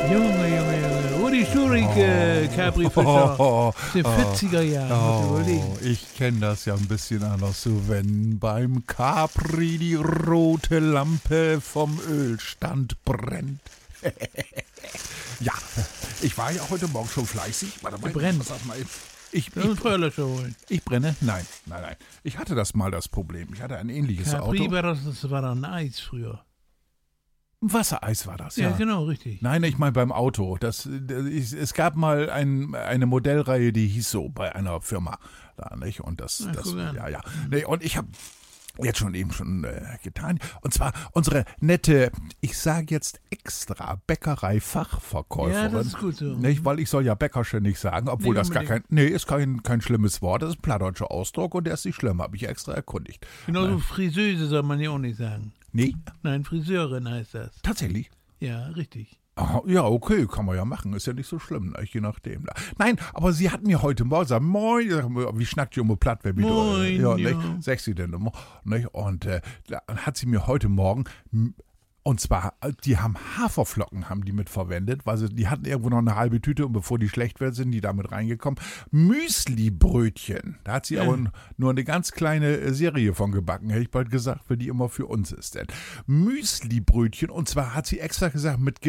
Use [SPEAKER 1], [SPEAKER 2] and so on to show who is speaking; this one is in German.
[SPEAKER 1] Junge. Rudi Schurig, Capri-Fischer. Den 40er Jahren, muss ich überlegen.
[SPEAKER 2] Ich kenne das ja ein bisschen anders, so wenn beim Capri die rote Lampe vom Ölstand brennt. Ja, ich war ja heute Morgen schon fleißig. Warte mal,
[SPEAKER 1] Brennt.
[SPEAKER 2] sag mal,
[SPEAKER 1] Ich Feuerlöscher holen.
[SPEAKER 2] ich brenne? Nein. Ich hatte das Problem. Ich hatte ein ähnliches
[SPEAKER 1] Capri
[SPEAKER 2] Auto.
[SPEAKER 1] das war dann Eis früher.
[SPEAKER 2] Wassereis war das,
[SPEAKER 1] Ja,
[SPEAKER 2] ja.
[SPEAKER 1] genau, richtig.
[SPEAKER 2] Nein, ich meine beim Auto. Es gab mal eine Modellreihe, die hieß so bei einer Firma. Da, nicht? Und
[SPEAKER 1] guck an.
[SPEAKER 2] ja. Nee, und ich habe jetzt schon getan. Und zwar unsere nette, ich sage jetzt extra, Bäckerei-Fachverkäuferin.
[SPEAKER 1] Ja, das ist gut so.
[SPEAKER 2] Nicht? Weil ich soll ja Bäckerchen nicht sagen, obwohl
[SPEAKER 1] Nee,
[SPEAKER 2] das gar ist kein schlimmes Wort. Das ist ein plattdeutscher Ausdruck und der ist nicht schlimm, habe ich extra erkundigt.
[SPEAKER 1] Genauso Friseuse soll man ja auch nicht sagen.
[SPEAKER 2] Nee,
[SPEAKER 1] Nein, Friseurin heißt das.
[SPEAKER 2] tatsächlich.
[SPEAKER 1] Ja, richtig.
[SPEAKER 2] Aha, ja, okay, kann man ja machen, ist ja nicht so schlimm, ne? Je nachdem. Nein, aber sie hat mir heute Morgen gesagt, moin, wie schnackt Junge platt, wer wieder,
[SPEAKER 1] Moin,
[SPEAKER 2] ja,
[SPEAKER 1] ja.
[SPEAKER 2] nicht? Sag sie denn immer, nicht? Und da hat sie mir heute Morgen, und zwar, die haben Haferflocken, haben die mit verwendet, weil die hatten irgendwo noch eine halbe Tüte und bevor die schlecht werden, sind die damit reingekommen. Müsli-Brötchen, da hat sie aber nur eine ganz kleine Serie von gebacken, hätte ich bald gesagt, weil die immer für uns ist. Denn Müsli-Brötchen, und zwar hat sie extra gesagt, mit